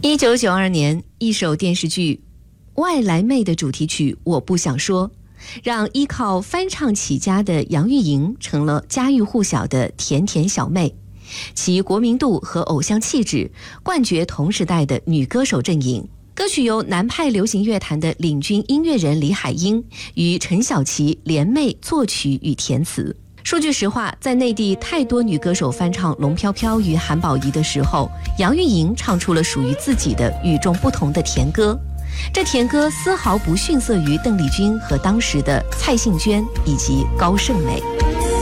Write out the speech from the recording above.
1992年，一首电视剧《外来妹》的主题曲《我不想说》，让依靠翻唱起家的杨钰莹成了家喻户晓的甜甜小妹，其国民度和偶像气质冠绝同时代的女歌手阵营。歌曲由南派流行乐坛的领军音乐人李海英与陈小琪联袂作曲与填词。说句实话，在内地太多女歌手翻唱龙飘飘与韩宝仪的时候，杨钰莹唱出了属于自己的与众不同的甜歌。这甜歌丝毫不逊色于邓丽君和当时的蔡幸娟以及高胜美。